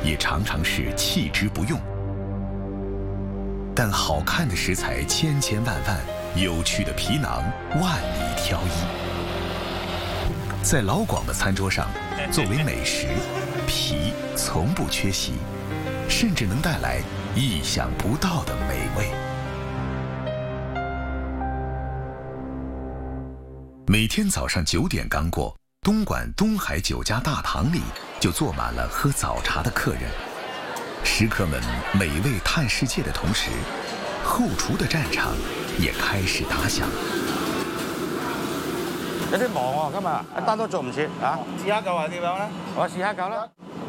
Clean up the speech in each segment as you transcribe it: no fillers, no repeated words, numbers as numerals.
也常常是弃之不用。但好看的食材千千万万，有趣的皮囊万里挑一。在老广的餐桌上，作为美食，皮从不缺席，甚至能带来意想不到的美味。每天早上9点刚过，东莞东海酒家大堂里就坐满了喝早茶的客人。食客们美味探世界的同时，后厨的战場也開始打響。 有啲忙喎，今日一單都做唔切啊！試下嚿係點樣咧？我試下嚿啦，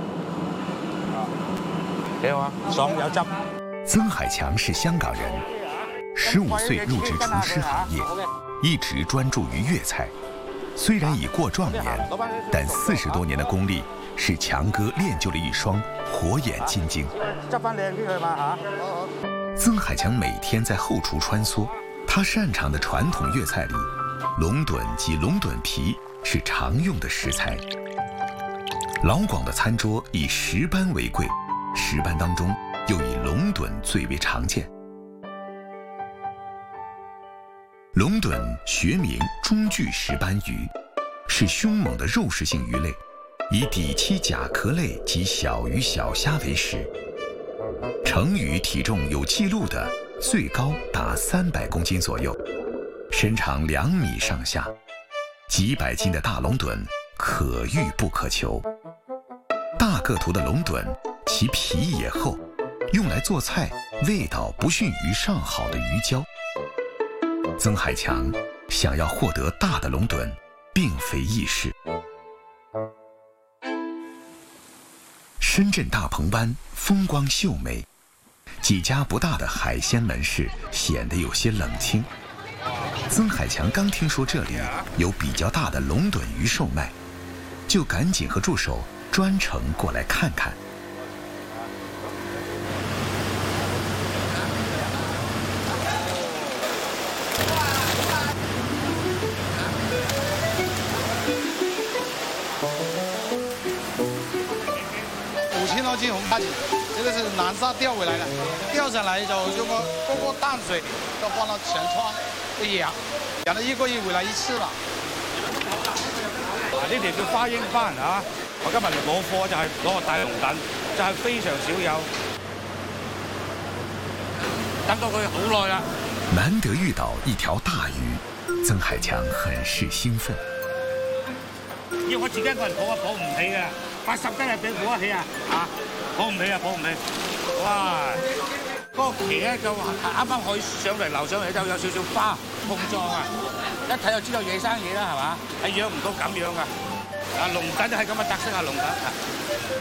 幾好啊，爽有汁。 曾海强是香港人，15岁入职厨师行业，一直专注于粤菜。虽然已过壮年，但40多年的功力使强哥练就了一双火眼金睛。 執翻靚啲佢嘛嚇。 曾海强每天在后厨穿梭，他擅长的传统粤菜里，龙趸及龙趸皮是常用的食材。老广的餐桌以石斑为贵，石斑当中又以龙趸最为常见。龙趸学名中距石斑鱼，是凶猛的肉食性鱼类，以底栖甲壳类及小鱼小虾为食。成鱼体重有记录的最高达300公斤左右，身长2米上下，几百斤的大龙趸可遇不可求。大个头的龙趸，其皮也厚，用来做菜味道不逊于上好的鱼胶。曾海强想要获得大的龙趸，并非易事。深圳大鹏湾风光秀美，几家不大的海鲜门市显得有些冷清。曾海强刚听说这里有比较大的龙趸鱼售卖，就赶紧和助手专程过来看看。 5000多斤红花鲫，这个是南沙钓回来的，钓上来就用过淡水，都放到全窗养了1个月回來1次啦。 呢條叫花英斑啊！我今日攞貨就係攞個大龍躉，就係非常少有，等到佢好耐啦。 難得遇到一條大魚，曾海強很是興奮。 要我自己一個人抱唔起嘅，80斤係俾抱得起啊！抱唔起啊，抱唔起！哇！嗰個鰭咧就啱啱可以上嚟樓上嚟就有少少花碰撞啊！一睇就知道野生嘢啦，係嘛？係養唔到咁樣噶。龍躉就係咁嘅特色啊，龍躉。